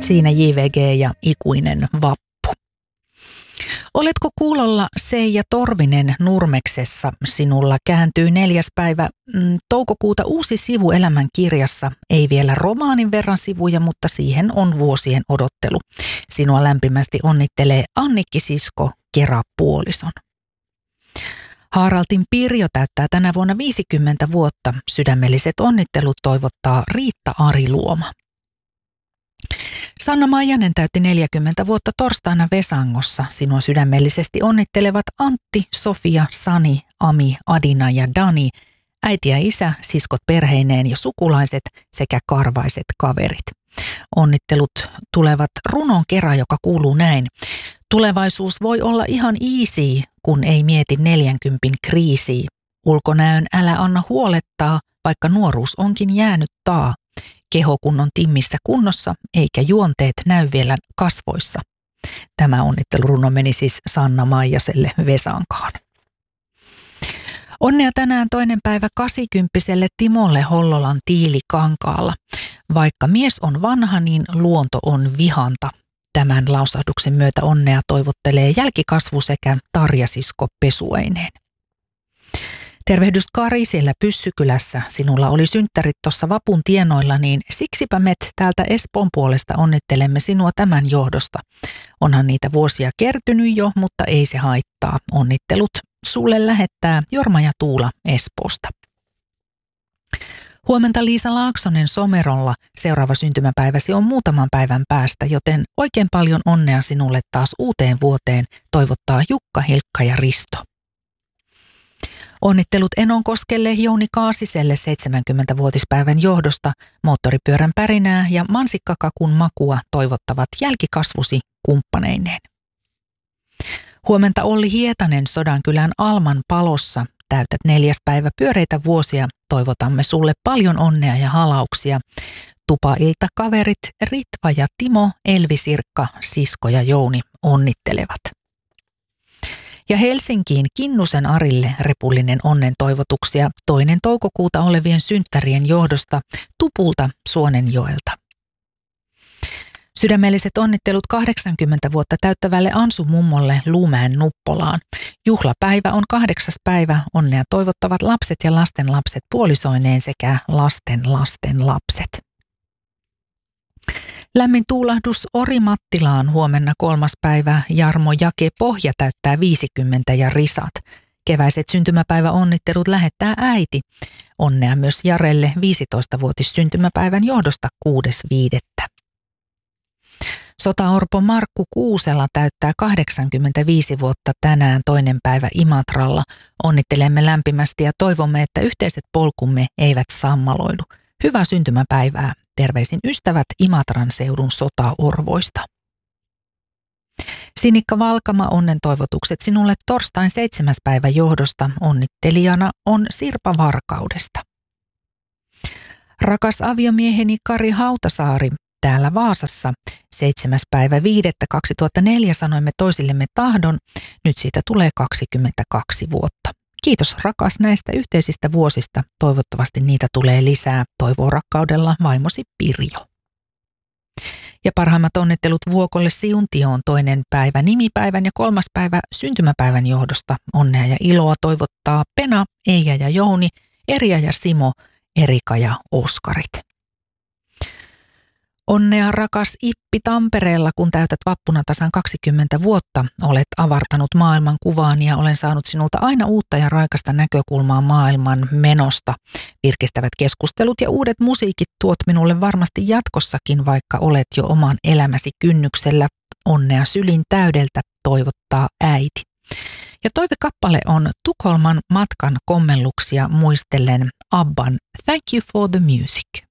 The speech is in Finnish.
Siinä JVG ja ikuinen vappu. Oletko kuulolla Seija Torvinen Nurmeksessa? Sinulla kääntyy 4. päivä toukokuuta uusi sivu elämän kirjassa. Ei vielä romaanin verran sivuja, mutta siihen on vuosien odottelu. Sinua lämpimästi onnittelee Annikki-sisko Kera-puolison. Haaraltin Pirjo täyttää tänä vuonna 50 vuotta. Sydämelliset onnittelut toivottaa Riitta Ariluoma. Sanna Maijanen täytti 40 vuotta torstaina Vesangossa. Sinua sydämellisesti onnittelevat Antti, Sofia, Sani, Ami, Adina ja Dani, äiti ja isä, siskot perheineen ja sukulaiset sekä karvaiset kaverit. Onnittelut tulevat runon kerran, joka kuuluu näin. Tulevaisuus voi olla ihan easy, kun ei mieti 40 kriisiä. Ulkonäön älä anna huolettaa, vaikka nuoruus onkin jäänyt taa. Keho kun on timmissä kunnossa, eikä juonteet näy vielä kasvoissa. Tämä onnitteluruno meni siis Sanna Maijaselle Vesankaan. Onnea tänään 2. päivä 80-selle Timolle Hollolan Tiilikankaalla. Vaikka mies on vanha, niin luonto on vihanta. Tämän lausahduksen myötä onnea toivottelee jälkikasvu sekä Tarja-sisko Pesueineen. Tervehdys Kari siellä Pyssykylässä. Sinulla oli synttärit tuossa vapun tienoilla, niin siksipä me täältä Espoon puolesta onnittelemme sinua tämän johdosta. Onhan niitä vuosia kertynyt jo, mutta ei se haittaa. Onnittelut sulle lähettää Jorma ja Tuula Espoosta. Huomenta Liisa Laaksonen Somerolla. Seuraava syntymäpäiväsi on muutaman päivän päästä, joten oikein paljon onnea sinulle taas uuteen vuoteen, toivottaa Jukka, Hilkka ja Risto. Onnittelut Enonkoskelle Jouni Kaasiselle 70-vuotispäivän johdosta, moottoripyörän pärinää ja mansikkakakun makua toivottavat jälkikasvusi kumppaneineen. Huomenta Olli Hietanen Sodankylän Alman Palossa. Täytät 4. päivä pyöreitä vuosia. Toivotamme sulle paljon onnea ja halauksia. Tupailta-kaverit Ritva ja Timo, Elvi Sirkka, sisko ja Jouni onnittelevat. Ja Helsinkiin Kinnusen Arille repullinen onnen toivotuksia 2. toukokuuta olevien synttärien johdosta Tupulta Suonenjoelta. Sydämelliset onnittelut 80 vuotta täyttävälle Ansu-mummolle Luumäen Nuppolaan. Juhlapäivä on 8. päivä. Onnea toivottavat lapset ja lastenlapset puolisoineen sekä lasten lapset. Lämmin tuulahdus Orimattilaan huomenna 3. päivä. Jarmo Jake Pohja täyttää 50 ja risat. Keväiset syntymäpäiväonnittelut lähettää äiti. Onnea myös Jarelle 15-vuotis syntymäpäivän johdosta 6.5. Sotaorpo Markku Kuusela täyttää 85 vuotta tänään 2. päivä Imatralla. Onnittelemme lämpimästi ja toivomme, että yhteiset polkumme eivät sammaloidu. Hyvää syntymäpäivää. Terveisin ystävät Imatran seudun sotaorvoista. Sinikka Valkama, onnen toivotukset sinulle torstain 7. päivä johdosta. Onnittelijana on Sirpa Varkaudesta. Rakas aviomieheni Kari Hautasaari, täällä Vaasassa. 7. päivä 5.2004 sanoimme toisillemme tahdon. Nyt siitä tulee 22 vuotta. Kiitos rakas näistä yhteisistä vuosista. Toivottavasti niitä tulee lisää. Toivoo rakkaudella vaimosi Pirjo. Ja parhaimmat onnittelut Vuokolle Siuntioon 2. päivä nimipäivän ja 3. päivä syntymäpäivän johdosta. Onnea ja iloa toivottaa Pena, Eija ja Jouni, Erja ja Simo, Erika ja Oskarit. Onnea rakas Ippi Tampereella, kun täytät vappuna tasan 20 vuotta. Olet avartanut maailman kuvaan ja olen saanut sinulta aina uutta ja raikasta näkökulmaa maailman menosta. Virkistävät keskustelut ja uudet musiikit tuot minulle varmasti jatkossakin, vaikka olet jo oman elämäsi kynnyksellä. Onnea sylin täydeltä toivottaa äiti. Ja toivekappale on Tukholman matkan kommelluksia muistellen Abban Thank You for the Music.